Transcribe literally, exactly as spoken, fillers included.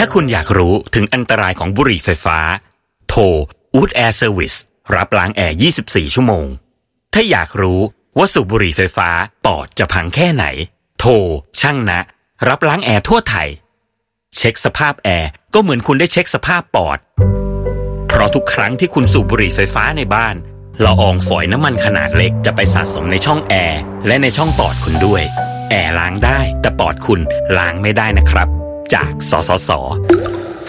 าคุณอยากรู้ถึงอันตรายของบุหรี่ไฟฟ้าโทร Wood Air Service รับล้างแอร์ยี่สิบสี่ชั่วโมงถ้าอยากรู้ว่าสูบบุหรี่ไฟฟ้าปอดจะพังแค่ไหนโทรช่างนะรับล้างแอร์ทั่วไทยเช็คสภาพแอร์ก็เหมือนคุณได้เช็คสภาพปอดเพราะทุกครั้งที่คุณสูบบุหรี่ไฟฟ้าในบ้านละอองฝอยน้ำมันขนาดเล็กจะไปสะสมในช่องแอร์และในช่องปอดคุณด้วยแอร์ล้างได้แต่ปอดคุณล้างไม่ได้นะครับจากสสส